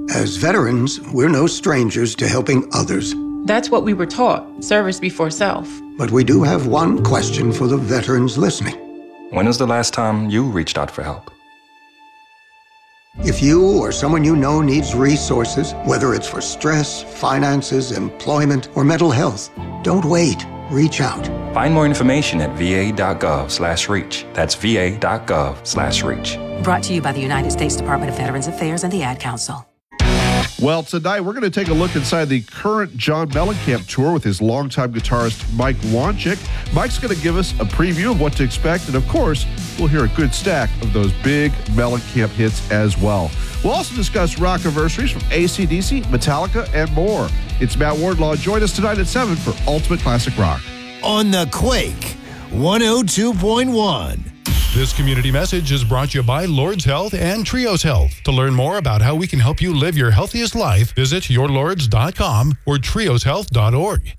As veterans, we're no strangers to helping others. That's what we were taught, service before self. But we do have one question for the veterans listening. When was the last time you reached out for help? If you or someone you know needs resources, whether it's for stress, finances, employment, or mental health, don't wait. Reach out. Find more information at va.gov/reach. That's va.gov/reach. Brought to you by the United States Department of Veterans Affairs and the Ad Council. Well, tonight we're going to take a look inside the current John Mellencamp tour with his longtime guitarist, Mike Wanchic. Mike's going to give us a preview of what to expect, and of course, we'll hear a good stack of those big Mellencamp hits as well. We'll also discuss rock anniversaries from AC/DC, Metallica, and more. It's Matt Wardlaw. Join us tonight at 7 for Ultimate Classic Rock. On the Quake 102.1. This community message is brought to you by Lord's Health and Trios Health. To learn more about how we can help you live your healthiest life, visit yourlords.com or trioshealth.org.